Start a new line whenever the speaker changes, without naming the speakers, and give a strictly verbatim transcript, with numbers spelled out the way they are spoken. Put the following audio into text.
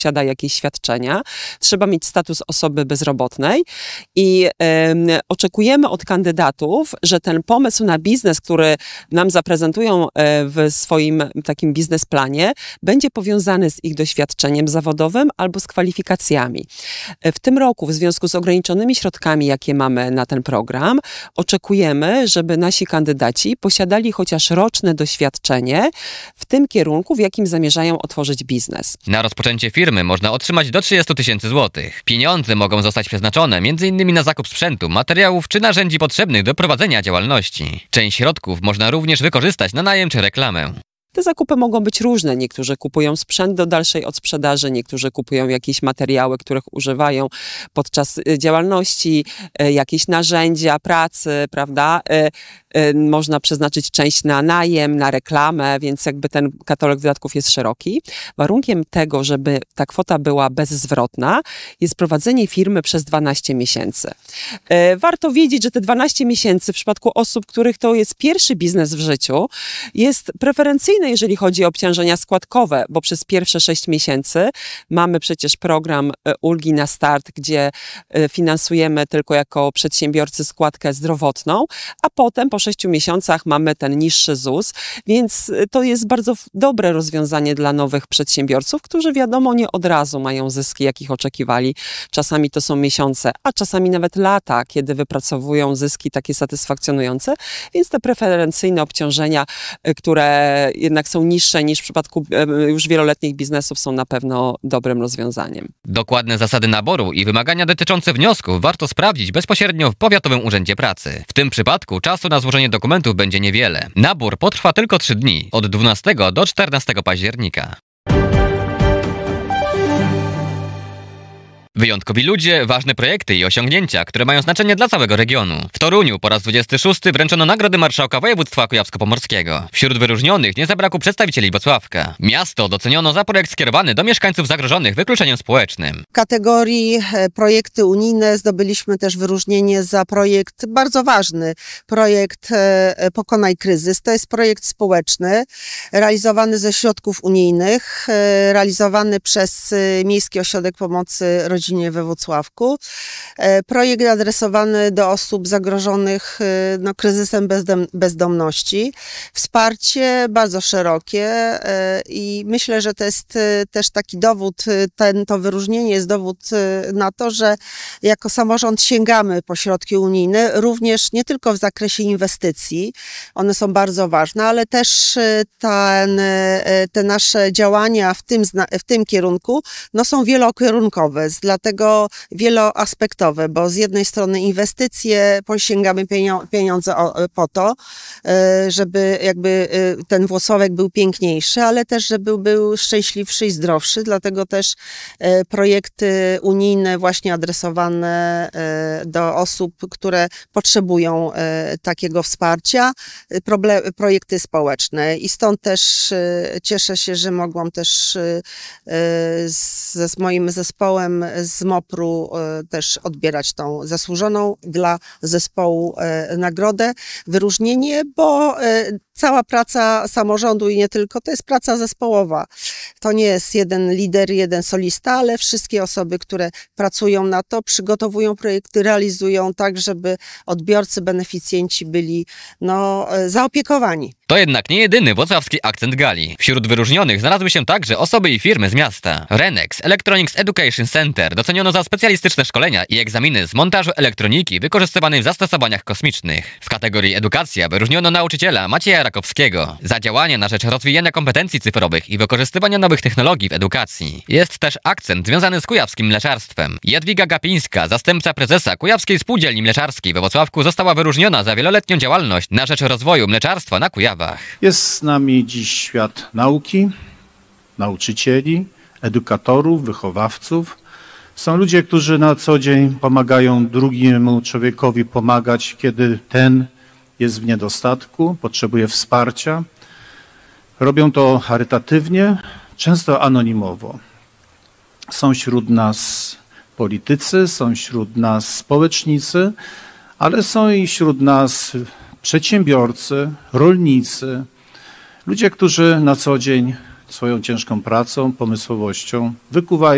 posiada jakieś świadczenia. Trzeba mieć status osoby bezrobotnej i y, oczekujemy od kandydatów, że ten pomysł na biznes, który nam zaprezentują y, w swoim takim biznesplanie, będzie powiązany z ich doświadczeniem zawodowym albo z kwalifikacjami. Y, w tym roku, w związku z ograniczonymi środkami, jakie mamy na ten program, oczekujemy, żeby nasi kandydaci posiadali chociaż roczne doświadczenie w tym kierunku, w jakim zamierzają otworzyć biznes.
Na rozpoczęcie firmy można otrzymać do trzydziestu tysięcy złotych. Pieniądze mogą zostać przeznaczone m.in. na zakup sprzętu, materiałów czy narzędzi potrzebnych do prowadzenia działalności. Część środków można również wykorzystać na najem czy reklamę.
Te zakupy mogą być różne. Niektórzy kupują sprzęt do dalszej odsprzedaży, niektórzy kupują jakieś materiały, których używają podczas działalności, jakieś narzędzia pracy, prawda? Można przeznaczyć część na najem, na reklamę, więc jakby ten katalog wydatków jest szeroki. Warunkiem tego, żeby ta kwota była bezzwrotna, jest prowadzenie firmy przez dwanaście miesięcy. Warto wiedzieć, że te dwanaście miesięcy w przypadku osób, których to jest pierwszy biznes w życiu, jest preferencyjne, jeżeli chodzi o obciążenia składkowe, bo przez pierwsze sześć miesięcy mamy przecież program ulgi na start, gdzie finansujemy tylko jako przedsiębiorcy składkę zdrowotną, a potem po sześciu miesiącach mamy ten niższy ZUS, więc to jest bardzo dobre rozwiązanie dla nowych przedsiębiorców, którzy wiadomo nie od razu mają zyski, jakich oczekiwali. Czasami to są miesiące, a czasami nawet lata, kiedy wypracowują zyski takie satysfakcjonujące, więc te preferencyjne obciążenia, które jednak są niższe niż w przypadku już wieloletnich biznesów, są na pewno dobrym rozwiązaniem.
Dokładne zasady naboru i wymagania dotyczące wniosków warto sprawdzić bezpośrednio w Powiatowym Urzędzie Pracy. W tym przypadku czasu na złożenie dokumentów będzie niewiele. Nabór potrwa tylko trzy dni, od dwunastego do czternastego października. Wyjątkowi ludzie, ważne projekty i osiągnięcia, które mają znaczenie dla całego regionu. W Toruniu po raz dwudziesty szósty wręczono nagrody Marszałka Województwa Kujawsko-Pomorskiego. Wśród wyróżnionych nie zabrakło przedstawicieli Włocławka. Miasto doceniono za projekt skierowany do mieszkańców zagrożonych wykluczeniem społecznym.
W kategorii projekty unijne zdobyliśmy też wyróżnienie za projekt bardzo ważny. Projekt Pokonaj kryzys. To jest projekt społeczny, realizowany ze środków unijnych, realizowany przez Miejski Ośrodek Pomocy Rodzinie we Włocławku. Projekt adresowany do osób zagrożonych no, kryzysem bezdom, bezdomności. Wsparcie bardzo szerokie i myślę, że to jest też taki dowód, ten, to wyróżnienie jest dowód na to, że jako samorząd sięgamy po środki unijne, również nie tylko w zakresie inwestycji, one są bardzo ważne, ale też ten, te nasze działania w tym, w tym kierunku no, są wielokierunkowe. Dlatego wieloaspektowe, bo z jednej strony inwestycje, sięgamy pieniądze po to, żeby jakby ten Włocławek był piękniejszy, ale też, żeby był szczęśliwszy i zdrowszy, dlatego też projekty unijne właśnie adresowane do osób, które potrzebują takiego wsparcia, projekty społeczne i stąd też cieszę się, że mogłam też ze z moim zespołem z MOPR-u też odbierać tą zasłużoną dla zespołu nagrodę, wyróżnienie, bo cała praca samorządu i nie tylko, to jest praca zespołowa. To nie jest jeden lider, jeden solista, ale wszystkie osoby, które pracują na to, przygotowują projekty, realizują tak, żeby odbiorcy, beneficjenci byli no, zaopiekowani.
To jednak nie jedyny włocławski akcent gali. Wśród wyróżnionych znalazły się także osoby i firmy z miasta. Renex Electronics Education Center doceniono za specjalistyczne szkolenia i egzaminy z montażu elektroniki wykorzystywanej w zastosowaniach kosmicznych. W kategorii edukacja wyróżniono nauczyciela Macieja Rakowskiego za działania na rzecz rozwijania kompetencji cyfrowych i wykorzystywania nowych technologii w edukacji. Jest też akcent związany z kujawskim mleczarstwem. Jadwiga Gapińska, zastępca prezesa Kujawskiej Spółdzielni Mleczarskiej we Włocławku, została wyróżniona za wieloletnią działalność na rzecz rozwoju mleczarstwa na Kujawach.
Jest z nami dziś świat nauki, nauczycieli, edukatorów, wychowawców. Są ludzie, którzy na co dzień pomagają drugiemu człowiekowi pomagać, kiedy ten jest w niedostatku, potrzebuje wsparcia. Robią to charytatywnie, często anonimowo. Są wśród nas politycy, są wśród nas społecznicy, ale są i wśród nas przedsiębiorcy, rolnicy, ludzie, którzy na co dzień swoją ciężką pracą, pomysłowością wykuwają